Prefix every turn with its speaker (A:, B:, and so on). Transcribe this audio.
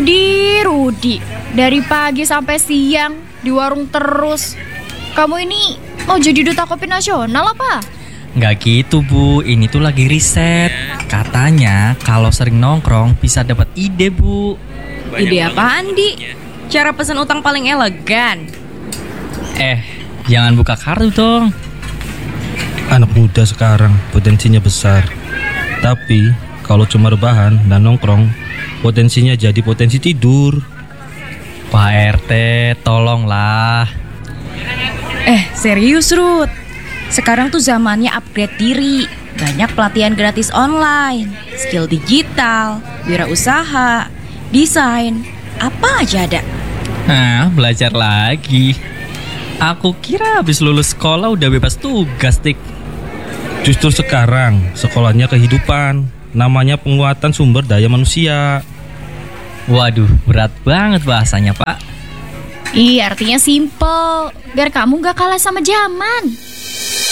A: Rudi, dari pagi sampai siang di warung terus. Kamu ini mau jadi duta kopi nasional apa?
B: Nggak gitu Bu, ini tuh lagi riset. Katanya kalau sering nongkrong bisa dapat ide Bu.
C: Ide apaan, Di? Cara pesan utang paling elegan.
B: Jangan buka kartu dong.
D: Anak muda sekarang potensinya besar. Tapi kalau cuma rebahan dan nongkrong, potensinya jadi potensi tidur.
B: Pak RT, tolonglah.
C: Serius, Ruth. Sekarang tuh zamannya upgrade diri. Banyak pelatihan gratis online, skill digital, wirausaha, desain, apa aja ada.
B: Belajar lagi. Aku kira habis lulus sekolah udah bebas tugas, Tik.
D: Justru sekarang sekolahnya kehidupan. Namanya penguatan sumber daya manusia.
B: Waduh, berat banget bahasanya, Pak.
A: Artinya simple, biar kamu gak kalah sama zaman.